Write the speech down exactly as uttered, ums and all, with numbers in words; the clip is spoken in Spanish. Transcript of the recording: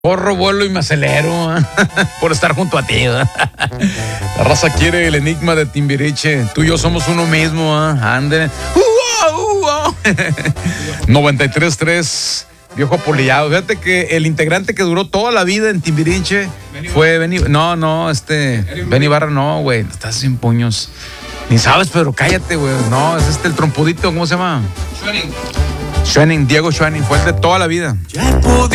Corro, vuelo y me acelero ¿eh? por estar junto a ti. ¿eh? La raza quiere el enigma de Timbiriche. Tú y yo somos uno mismo. ¿eh? Ande. Uh, uh, uh. noventa y tres tres, viejo apolillado. Fíjate que el integrante que duró toda la vida en Timbiriche fue Benny. No, no, este. Benny Barra, no, güey. Estás sin puños. Ni sabes, pero cállate, güey. No, es este el trompudito, ¿cómo se llama? Schwenning. Schwenning, Diego Schwenning. Fue el de toda la vida.